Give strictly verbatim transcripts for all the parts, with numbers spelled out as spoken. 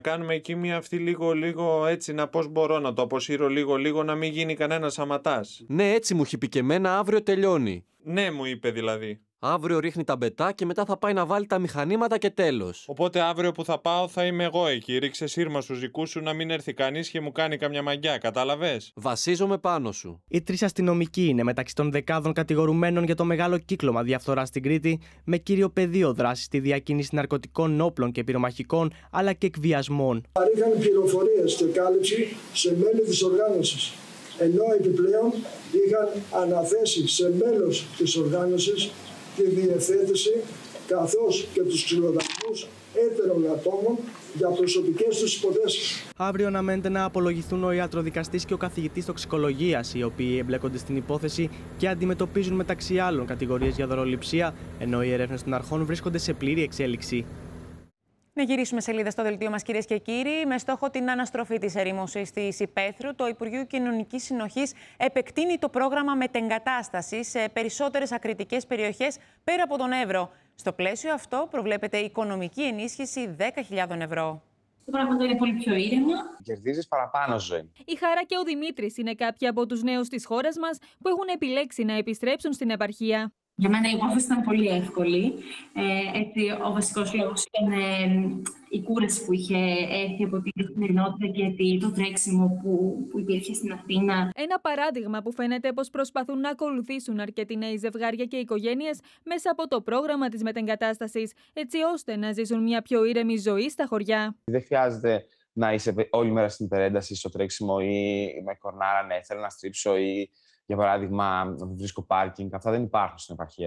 Κάνουμε εκεί μία αυτή λίγο-λίγο έτσι, να πώς μπορώ να το αποσύρω λίγο-λίγο, να μην γίνει κανένας αματάς. Ναι, έτσι μου είχε πει και εμένα, αύριο τελειώνει. Ναι, μου είπε δηλαδή. Αύριο ρίχνει τα μπετά και μετά θα πάει να βάλει τα μηχανήματα και τέλος. Οπότε αύριο που θα πάω θα είμαι εγώ εκεί. Ρίξε σύρμα στους δικούς σου να μην έρθει κανείς και μου κάνει καμιά μαγιά, κατάλαβες. Βασίζομαι πάνω σου. Οι τρεις αστυνομικοί είναι μεταξύ των δεκάδων κατηγορουμένων για το μεγάλο κύκλωμα διαφθοράς στην Κρήτη, με κύριο πεδίο δράση στη διακίνηση ναρκωτικών όπλων και πυρομαχικών, αλλά και εκβιασμών. Παρήχαν πληροφορίες και κάλυψη σε μέλη της οργάνωσης, ενώ επιπλέον είχαν αναθέσει σε μέλος της οργάνωσης τη διευθέτηση καθώς και τους ξυλοδαρμούς έτερων ατόμων για προσωπικές τους υποθέσεις. Αύριο αναμένεται να απολογηθούν ο ιατροδικαστής και ο καθηγητής τοξικολογίας, οι οποίοι εμπλέκονται στην υπόθεση και αντιμετωπίζουν μεταξύ άλλων κατηγορίες για δωροληψία, ενώ οι ερεύνες των αρχών βρίσκονται σε πλήρη εξέλιξη. Να γυρίσουμε σελίδα στο δελτίο μας, κυρίες και κύριοι. Με στόχο την αναστροφή της ερήμωσης της Υπέθρου, το Υπουργείο Κοινωνικής Συνοχής επεκτείνει το πρόγραμμα μετεγκατάστασης σε περισσότερες ακριτικές περιοχές πέρα από τον Εύρο. Στο πλαίσιο αυτό προβλέπεται οικονομική ενίσχυση δέκα χιλιάδες ευρώ. Το πράγμα είναι πολύ πιο ήρεμα. Κερδίζεις παραπάνω ζωή. Η Χαρά και ο Δημήτρης είναι κάποιοι από τους νέους της χώρας μας που έχουν επιλέξει να επιστρέψουν στην επαρχία. Για μένα η υπόθεση ήταν πολύ εύκολη. Ε, έτσι, ο βασικός λόγος ήταν ε, η κούραση που είχε έρθει από την καθημερινότητα και το τρέξιμο που, που υπήρχε στην Αθήνα. Ένα παράδειγμα που φαίνεται πως προσπαθούν να ακολουθήσουν αρκετοί νέοι ζευγάρια και οικογένειες μέσα από το πρόγραμμα της μετεγκατάστασης, έτσι ώστε να ζήσουν μια πιο ήρεμη ζωή στα χωριά. Δεν χρειάζεται να είσαι όλη μέρα στην υπερένταση, στο τρέξιμο ή με κορνάρα, ναι, θέλω να στρίψω ή, για παράδειγμα, βρίσκω πάρκινγκ. Αυτά δεν υπάρχουν στην επαρχία.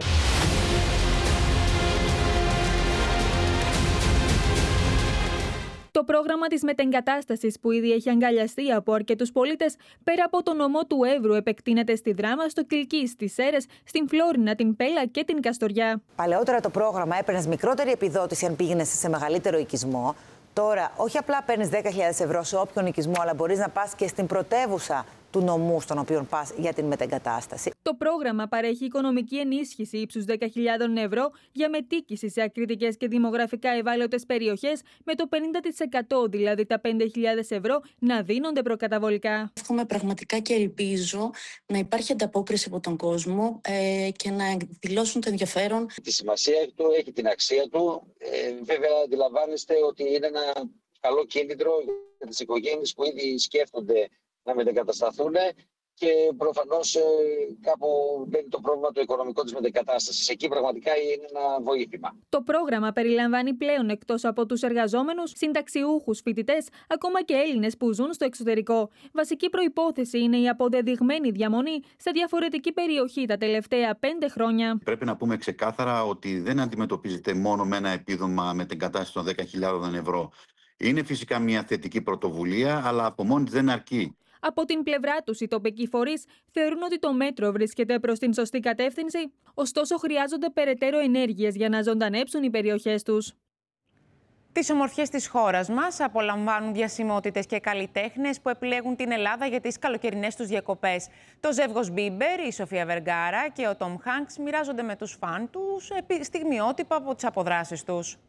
Το πρόγραμμα της μετεγκατάστασης που ήδη έχει αγκαλιαστεί από αρκετούς πολίτες πέρα από το νομό του Εύρου επεκτείνεται στη Δράμα, στο Κιλκί, στις Σέρρες, στην Φλόρινα, την Πέλα και την Καστοριά. Παλαιότερα το πρόγραμμα έπαιρνες μικρότερη επιδότηση αν πήγαινες σε μεγαλύτερο οικισμό. Τώρα, όχι απλά παίρνεις δέκα χιλιάδες ευρώ σε όποιον οικισμό, αλλά μπορείς να πας και στην πρωτεύουσα του νομού στον οποίο πας για την μετεγκατάσταση. Το πρόγραμμα παρέχει οικονομική ενίσχυση ύψους δέκα χιλιάδες ευρώ για μετοίκηση σε ακριτικές και δημογραφικά ευάλωτες περιοχές, με το πενήντα τοις εκατό, δηλαδή τα πέντε χιλιάδες ευρώ, να δίνονται προκαταβολικά. Εύχομαι πραγματικά και ελπίζω να υπάρχει ανταπόκριση από τον κόσμο ε, και να δηλώσουν το ενδιαφέρον. Τη σημασία του, έχει την αξία του. Ε, βέβαια, αντιλαμβάνεστε ότι είναι ένα καλό κίνητρο για τις οικογένειες που ήδη σκέφτονται να μετεγκατασταθούν και προφανώς ε, κάπου μπαίνει το πρόβλημα το οικονομικό της μετεγκατάστασης. Εκεί πραγματικά είναι ένα βοήθημα. Το πρόγραμμα περιλαμβάνει πλέον, εκτός από τους εργαζόμενους, συνταξιούχους, φοιτητές, ακόμα και Έλληνες που ζουν στο εξωτερικό. Βασική προϋπόθεση είναι η αποδεδειγμένη διαμονή σε διαφορετική περιοχή τα τελευταία πέντε χρόνια. Πρέπει να πούμε ξεκάθαρα ότι δεν αντιμετωπίζεται μόνο με ένα επίδομα μετεγκατάστασης των δέκα χιλιάδες ευρώ. Είναι φυσικά μια θετική πρωτοβουλία, αλλά από μόνη δεν αρκεί. Από την πλευρά τους, οι τοπικοί φορείς θεωρούν ότι το μέτρο βρίσκεται προς την σωστή κατεύθυνση, ωστόσο χρειάζονται περαιτέρω ενέργειες για να ζωντανέψουν οι περιοχές τους. Τις ομορφιές της χώρας μας απολαμβάνουν διασημότητες και καλλιτέχνες που επιλέγουν την Ελλάδα για τις καλοκαιρινές τους διακοπές. Το ζεύγος Μπίμπερ, η Σοφία Βεργκάρα και ο Τομ Χάνκς μοιράζονται με τους φαν τους στιγμιότυπα από τις αποδράσεις τους.